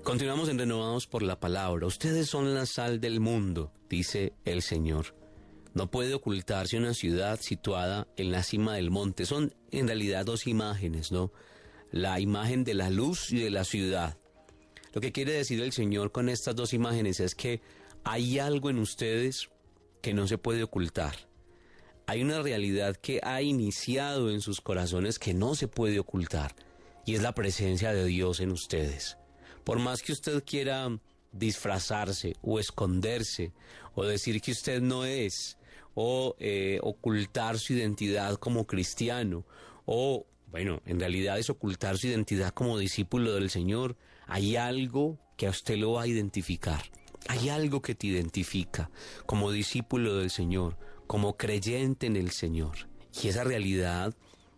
Continuamos en Renovados por la Palabra. Ustedes son la sal del mundo, dice el Señor. No puede ocultarse una ciudad situada en la cima del monte. Son en realidad dos imágenes, ¿no? La imagen de la luz y de la ciudad. Lo que quiere decir el Señor con estas dos imágenes es que hay algo en ustedes que no se puede ocultar. Hay una realidad que ha iniciado en sus corazones que no se puede ocultar, y es la presencia de Dios en ustedes. Por más que usted quiera disfrazarse o esconderse o decir que usted no es, o ocultar su identidad como cristiano, o bueno, en realidad es ocultar su identidad como discípulo del Señor, hay algo que a usted lo va a identificar. Hay algo que te identifica como discípulo del Señor, como creyente en el Señor. Y esa realidad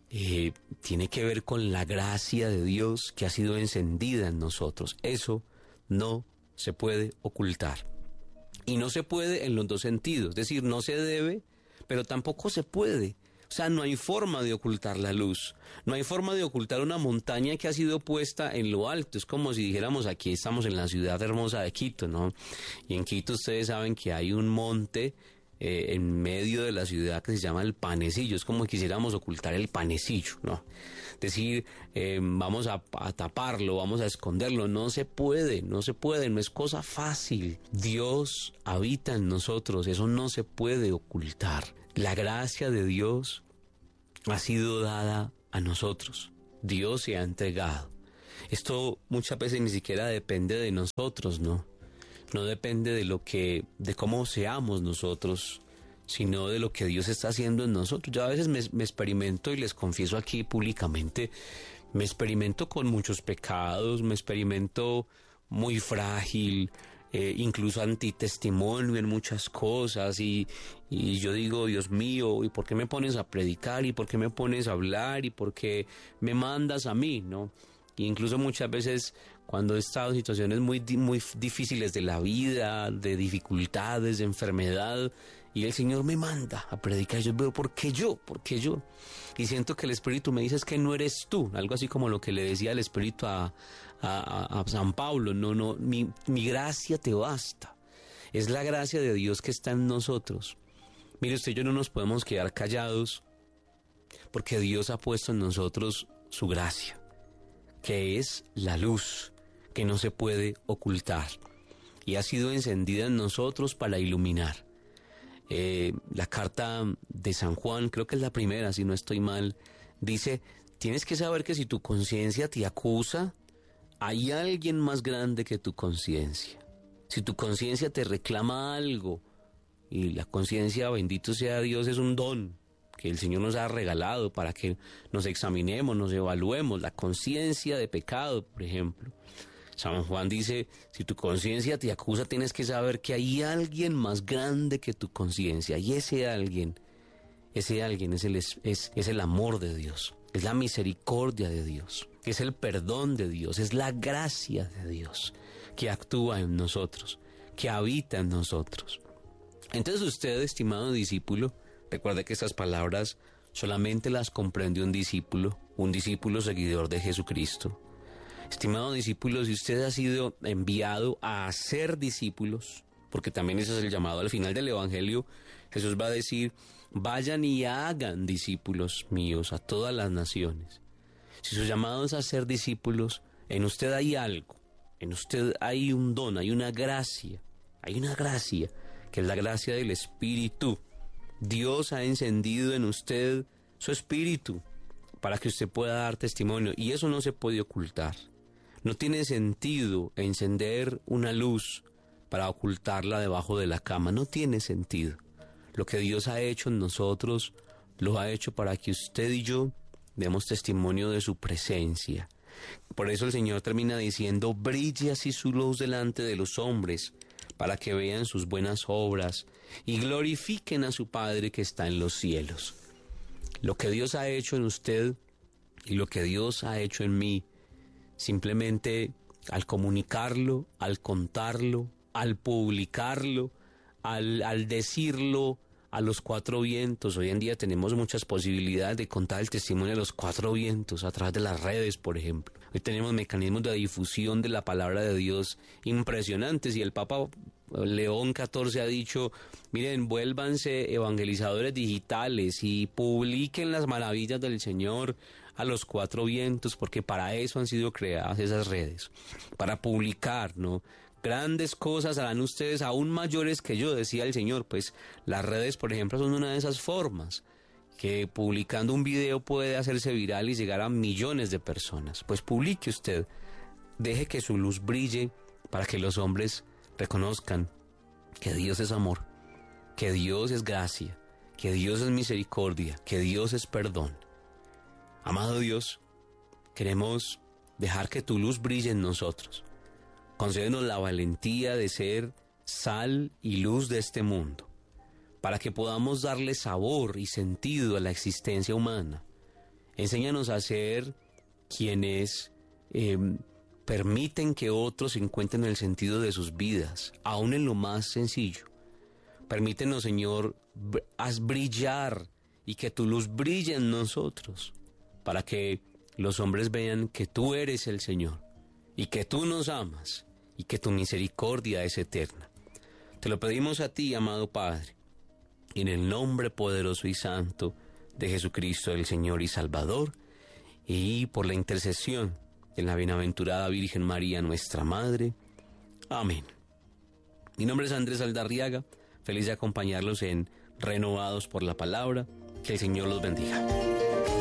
tiene que ver con la gracia de Dios que ha sido encendida en nosotros. Eso no se puede ocultar. Y no se puede en los dos sentidos. Es decir, no se debe, pero tampoco se puede. O sea, no hay forma de ocultar la luz. No hay forma de ocultar una montaña que ha sido puesta en lo alto. Es como si dijéramos, aquí estamos en la ciudad hermosa de Quito, ¿no? Y en Quito ustedes saben que hay un monte en medio de la ciudad que se llama el Panecillo. Es como si quisiéramos ocultar el Panecillo, ¿no? Es decir, vamos a taparlo, vamos a esconderlo. No se puede, no es cosa fácil. Dios habita en nosotros, eso no se puede ocultar. La gracia de Dios ha sido dada a nosotros. Dios se ha entregado. Esto muchas veces ni siquiera depende de nosotros, ¿no? No depende de cómo seamos nosotros, sino de lo que Dios está haciendo en nosotros. Yo a veces me experimento, y les confieso aquí públicamente, me experimento con muchos pecados, me experimento muy frágil, incluso antitestimonio en muchas cosas, y yo digo, Dios mío, ¿y por qué me pones a predicar? ¿Y por qué me pones a hablar? ¿Y por qué me mandas a mí? ¿No? Y incluso muchas veces cuando he estado en situaciones muy difíciles de la vida, de dificultades, de enfermedad, y el Señor me manda a predicar, yo veo, ¿por qué yo? Y siento que el Espíritu me dice, es que no eres tú, algo así como lo que le decía el Espíritu a San Pablo, no, mi gracia te basta. Es la gracia de Dios que está en nosotros. Mire usted, yo no nos podemos quedar callados, porque Dios ha puesto en nosotros su gracia, que es la luz, que no se puede ocultar, y ha sido encendida en nosotros para iluminar. La carta de San Juan, creo que es la primera, si no estoy mal, dice, tienes que saber que si tu conciencia te acusa, hay alguien más grande que tu conciencia. Si tu conciencia te reclama algo, y la conciencia, bendito sea Dios, es un don que el Señor nos ha regalado para que nos examinemos, nos evaluemos, la conciencia de pecado, por ejemplo. San Juan dice, si tu conciencia te acusa, tienes que saber que hay alguien más grande que tu conciencia, y ese alguien es el amor de Dios, es la misericordia de Dios, es el perdón de Dios, es la gracia de Dios que actúa en nosotros, que habita en nosotros. Entonces usted, estimado discípulo, recuerde que estas palabras solamente las comprende un discípulo seguidor de Jesucristo. Estimado discípulo, si usted ha sido enviado a ser discípulos, porque también ese es el llamado al final del Evangelio, Jesús va a decir, vayan y hagan discípulos míos a todas las naciones. Si su llamado es a ser discípulos, en usted hay algo, en usted hay un don, hay una gracia, que es la gracia del Espíritu. Dios ha encendido en usted su Espíritu para que usted pueda dar testimonio, y eso no se puede ocultar. No tiene sentido encender una luz para ocultarla debajo de la cama, no tiene sentido. Lo que Dios ha hecho en nosotros, lo ha hecho para que usted y yo demos testimonio de su presencia. Por eso el Señor termina diciendo, brille así su luz delante de los hombres, para que vean sus buenas obras y glorifiquen a su Padre que está en los cielos. Lo que Dios ha hecho en usted y lo que Dios ha hecho en mí, simplemente al comunicarlo, al contarlo, al publicarlo, al decirlo a los cuatro vientos. Hoy en día tenemos muchas posibilidades de contar el testimonio de los cuatro vientos a través de las redes, por ejemplo. Hoy tenemos mecanismos de difusión de la palabra de Dios impresionantes, y el Papa León XIV ha dicho, miren, vuélvanse evangelizadores digitales y publiquen las maravillas del Señor a los cuatro vientos, porque para eso han sido creadas esas redes, para publicar, ¿no? Grandes cosas harán ustedes aún mayores que yo, decía el Señor. Pues las redes, por ejemplo, son una de esas formas, que publicando un video puede hacerse viral y llegar a millones de personas. Pues publique usted, deje que su luz brille para que los hombres reconozcan que Dios es amor, que Dios es gracia, que Dios es misericordia, que Dios es perdón. Amado Dios, queremos dejar que tu luz brille en nosotros. Concédenos la valentía de ser sal y luz de este mundo, para que podamos darle sabor y sentido a la existencia humana. Enséñanos a ser quienes permiten que otros encuentren el sentido de sus vidas, aún en lo más sencillo. Permítenos, Señor, haz brillar y que tu luz brille en nosotros, para que los hombres vean que tú eres el Señor y que tú nos amas y que tu misericordia es eterna. Te lo pedimos a ti, amado Padre, en el nombre poderoso y santo de Jesucristo, el Señor y Salvador, y por la intercesión de la bienaventurada Virgen María, nuestra Madre. Amén. Mi nombre es Andrés Aldarriaga, feliz de acompañarlos en Renovados por la Palabra. Que el Señor los bendiga.